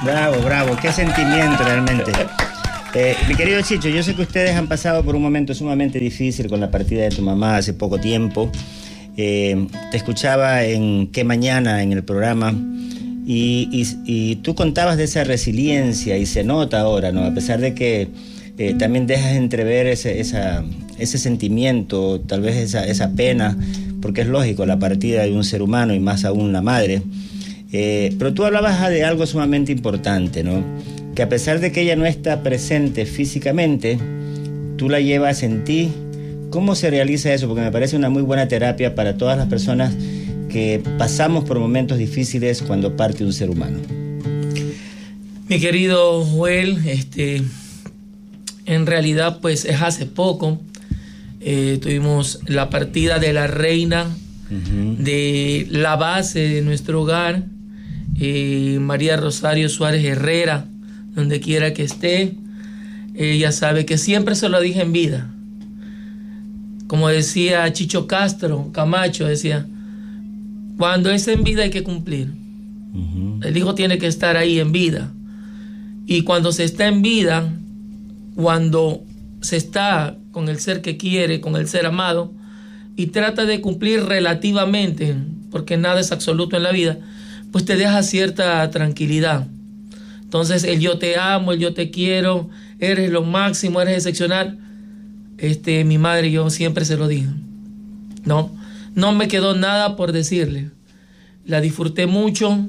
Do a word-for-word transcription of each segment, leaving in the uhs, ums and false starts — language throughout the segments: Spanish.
Bravo, bravo, qué sentimiento realmente. Eh, mi querido Chicho, yo sé que ustedes han pasado por un momento sumamente difícil con la partida de tu mamá hace poco tiempo. Eh, te escuchaba en Qué Mañana, en el programa, y, y, y tú contabas de esa resiliencia y se nota ahora, ¿no? A pesar de que eh, también dejas entrever ese, esa, ese sentimiento, tal vez esa, esa pena, porque es lógico la partida de un ser humano y más aún la madre. Eh, pero tú hablabas de algo sumamente importante, ¿no? Que a pesar de que ella no está presente físicamente, tú la llevas en ti. ¿Cómo se realiza eso? Porque me parece una muy buena terapia para todas las personas que pasamos por momentos difíciles cuando parte un ser humano. Mi querido Joel, este, en realidad pues es hace poco. Eh, tuvimos la partida de la reina, uh-huh, de la base de nuestro hogar, eh, María Rosario Suárez Herrera, donde quiera que esté. Ella sabe que siempre se lo dije en vida. Como decía Chicho Castro Camacho, decía, cuando es en vida hay que cumplir. Uh-huh. El hijo tiene que estar ahí en vida. Y cuando se está en vida, cuando se está con el ser que quiere, con el ser amado, y trata de cumplir relativamente, porque nada es absoluto en la vida, pues te deja cierta tranquilidad. Entonces el yo te amo, el yo te quiero, eres lo máximo, eres excepcional. Este, mi madre, yo siempre se lo dije. No, no me quedó nada por decirle. La disfruté mucho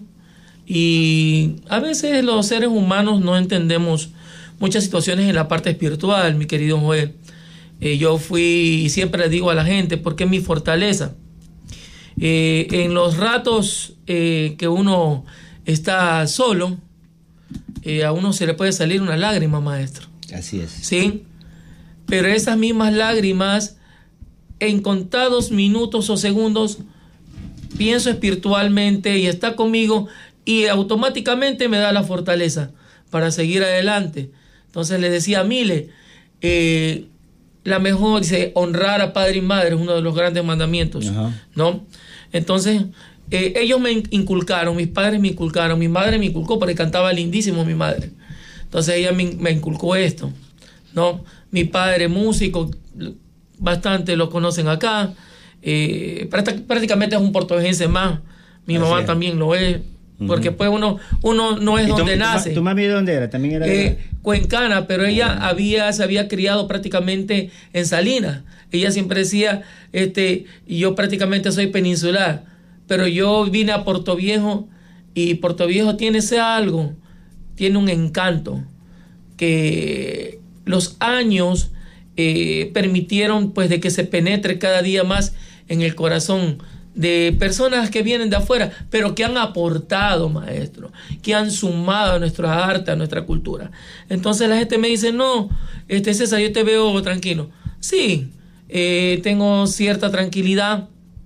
y a veces los seres humanos no entendemos muchas situaciones en la parte espiritual, mi querido Joel. Eh, yo fui, y siempre le digo a la gente, porque es mi fortaleza. Eh, en los ratos eh, que uno está solo, eh, a uno se le puede salir una lágrima, maestro. Así es. ¿Sí? Pero esas mismas lágrimas, en contados minutos o segundos, pienso espiritualmente y está conmigo y automáticamente me da la fortaleza para seguir adelante. Entonces le decía a Mile, eh, la mejor, dice, honrar a padre y madre es uno de los grandes mandamientos, uh-huh, ¿no? Entonces, eh, ellos me inculcaron, mis padres me inculcaron, mi madre me inculcó porque cantaba lindísimo mi madre. Entonces ella me, me inculcó esto, ¿no? Mi padre músico, bastante lo conocen acá, eh, prácticamente es un portuguesense más, mi Así mamá es. También lo es, uh-huh, porque pues uno, uno no es donde tu, nace. ¿Tu, tu mami de dónde era? También era eh, cuencana, pero ella uh-huh. había, se había criado prácticamente en Salinas. Ella siempre decía, este, yo prácticamente soy peninsular, pero yo vine a Puerto Viejo y Puerto Viejo tiene ese algo, tiene un encanto que los años eh, permitieron pues de que se penetre cada día más en el corazón de personas que vienen de afuera, pero que han aportado, maestro, que han sumado a nuestra arte, a nuestra cultura. Entonces la gente me dice, no, este César, yo te veo tranquilo. Sí, eh, tengo cierta tranquilidad,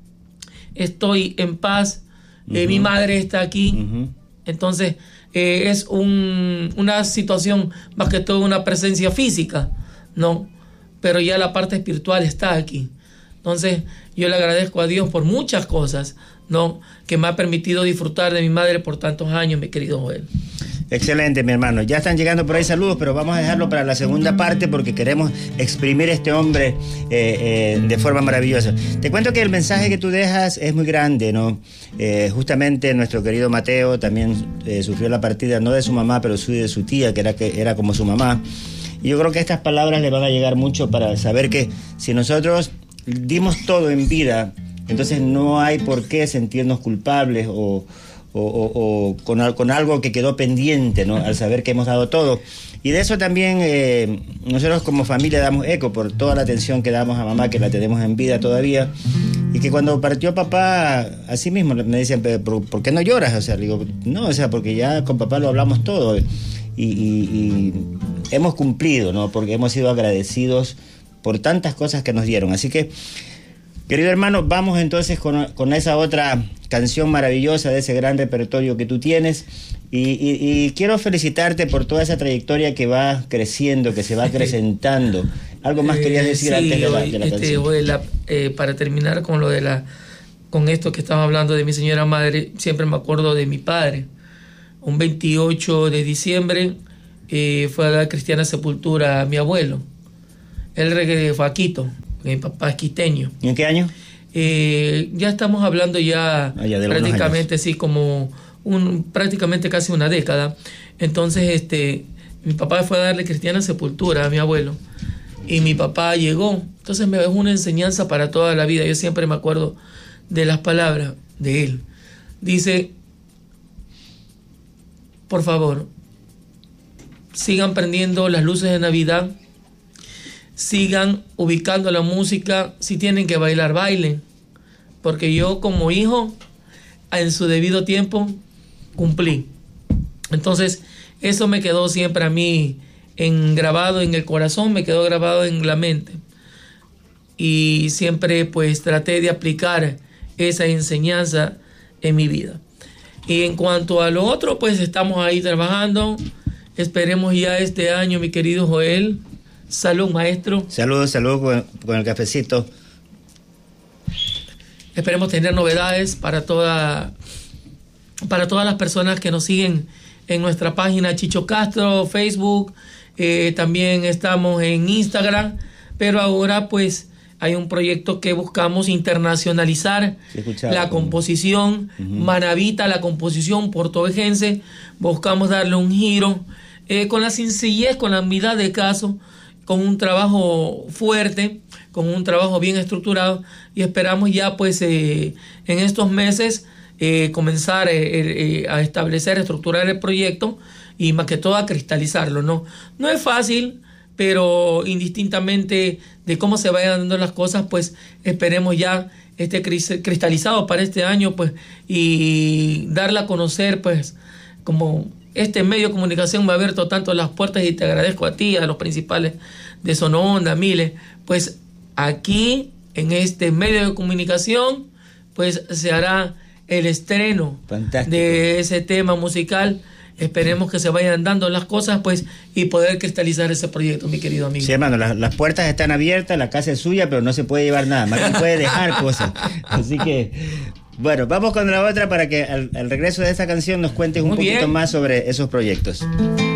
estoy en paz, uh-huh, eh, mi madre está aquí, uh-huh, entonces eh, es un, una situación más que todo una presencia física, ¿no? Pero ya la parte espiritual está aquí. Entonces yo le agradezco a Dios por muchas cosas, ¿no? Que me ha permitido disfrutar de mi madre por tantos años, mi querido Joel. Excelente, mi hermano. Ya están llegando por ahí saludos, pero vamos a dejarlo para la segunda parte porque queremos exprimir a este hombre eh, eh, de forma maravillosa. Te cuento que el mensaje que tú dejas es muy grande, ¿no? Eh, justamente nuestro querido Mateo también eh, sufrió la partida, no de su mamá, pero sí de su tía, que era, que era como su mamá. Y yo creo que estas palabras le van a llegar mucho para saber que si nosotros dimos todo en vida, entonces no hay por qué sentirnos culpables o... o, o, o con, con algo que quedó pendiente, ¿no? Al saber que hemos dado todo. Y de eso también eh, nosotros como familia damos eco por toda la atención que damos a mamá, que la tenemos en vida todavía, y que cuando partió papá, así mismo me dicen, ¿por, ¿por qué no lloras? O sea, digo, no, o sea, porque ya con papá lo hablamos todo, y, y, y hemos cumplido, ¿no? Porque hemos sido agradecidos por tantas cosas que nos dieron. Así que, querido hermano, vamos entonces con, con esa otra canción maravillosa de ese gran repertorio que tú tienes y, y, y quiero felicitarte por toda esa trayectoria que va creciendo, que se va acrecentando. ¿Algo más querías decir eh, sí, antes de la, de la este, canción? Hoy la, eh, para terminar con lo de la, con esto que estaba hablando de mi señora madre, siempre me acuerdo de mi padre. un veintiocho de diciembre, eh, fue a dar cristiana sepultura a mi abuelo. Él fue a Quito, mi papá es quiteño. ¿Y en qué año? Eh, ya estamos hablando ya, ah, ya prácticamente, sí, como un, prácticamente casi una década. Entonces, este, mi papá fue a darle cristiana sepultura a mi abuelo. Y mi papá llegó. Entonces me dejó una enseñanza para toda la vida. Yo siempre me acuerdo de las palabras de él. Dice, por favor, sigan prendiendo las luces de Navidad, sigan ubicando la música, si tienen que bailar, bailen, porque yo como hijo, en su debido tiempo, cumplí. Entonces, eso me quedó siempre a mí en, grabado en el corazón, me quedó grabado en la mente. Y siempre pues traté de aplicar esa enseñanza en mi vida. Y en cuanto a lo otro, pues estamos ahí trabajando. Esperemos ya este año, mi querido Joel. Salud, maestro. Saludos, saludos con, con el cafecito. Esperemos tener novedades para toda, para todas las personas que nos siguen en nuestra página Chicho Castro, Facebook. Eh, también estamos en Instagram. Pero ahora pues hay un proyecto que buscamos internacionalizar, sí, la composición, uh-huh. manabita, la composición portovejense. Buscamos darle un giro eh, con la sencillez, con la humildad de caso, con un trabajo fuerte, con un trabajo bien estructurado, y esperamos ya pues eh, en estos meses eh, comenzar eh, eh, a establecer, estructurar el proyecto y más que todo a cristalizarlo, ¿no? No es fácil, pero indistintamente de cómo se vayan dando las cosas, pues esperemos ya esté cristalizado para este año, pues, y darle a conocer, pues, como este medio de comunicación me ha abierto tanto las puertas, y te agradezco a ti, a los principales de Sonoonda, Miles, pues aquí en este medio de comunicación, pues se hará el estreno Fantástico. de ese tema musical. Esperemos que se vayan dando las cosas, pues, y poder cristalizar ese proyecto, mi querido amigo. Sí, hermano, las, las puertas están abiertas, la casa es suya, pero no se puede llevar nada, más que puede dejar cosas. Así que, bueno, vamos con la otra para que al, al regreso de esta canción nos cuentes un Muy poquito bien. más sobre esos proyectos.